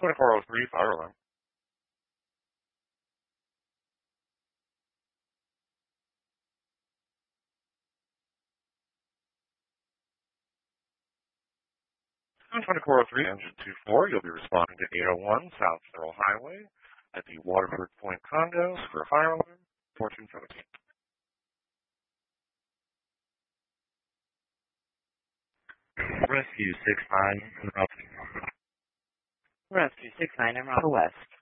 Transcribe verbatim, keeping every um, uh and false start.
twenty-four oh three, fire alarm. twenty-four oh three, engine two four, you'll be responding to eight oh one South Federal Highway at the Waterford Point condos for a fire alarm, Fortune seventeen. Rescue six nine, en route. Rescue six nine, en route west.